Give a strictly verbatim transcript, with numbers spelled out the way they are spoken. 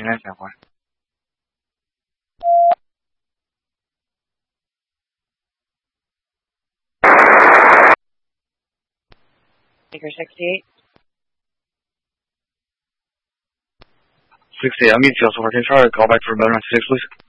应该先换。 Baker sixty-eight. sixty-eight, I'll meet you also fourteen, sorry, call back for better on six, please.